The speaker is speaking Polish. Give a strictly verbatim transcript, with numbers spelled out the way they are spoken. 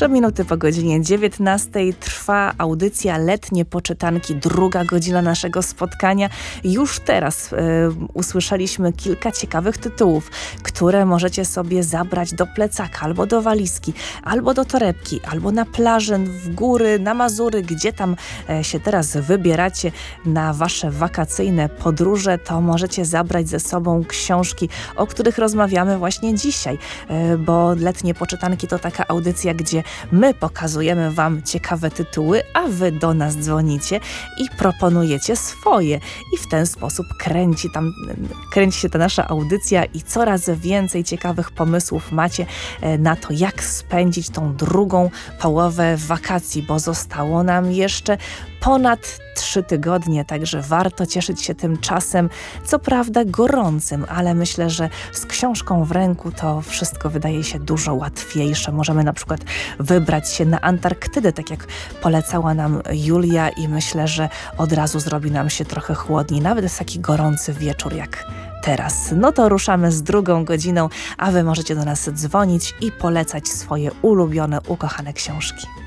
Trzy minuty po godzinie dziewiętnastej trwa audycja Letnie Poczytanki, druga godzina naszego spotkania. Już teraz y, usłyszeliśmy kilka ciekawych tytułów, które możecie sobie zabrać do plecaka, albo do walizki, albo do torebki, albo na plażę, w góry, na Mazury, gdzie tam e, się teraz wybieracie na wasze wakacyjne podróże, to możecie zabrać ze sobą książki, o których rozmawiamy właśnie dzisiaj, e, bo Letnie Poczytanki to taka audycja, gdzie my pokazujemy wam ciekawe tytuły, a wy do nas dzwonicie i proponujecie swoje. I w ten sposób kręci, tam, kręci się ta nasza audycja i coraz więcej ciekawych pomysłów macie na to, jak spędzić tą drugą połowę wakacji, bo zostało nam jeszcze ponad trzy tygodnie, także warto cieszyć się tym czasem, co prawda gorącym, ale myślę, że z książką w ręku to wszystko wydaje się dużo łatwiejsze. Możemy na przykład wybrać się na Antarktydę, tak jak polecała nam Julia, i myślę, że od razu zrobi nam się trochę chłodniej, nawet jest taki gorący wieczór jak teraz. No to ruszamy z drugą godziną, a wy możecie do nas dzwonić i polecać swoje ulubione, ukochane książki.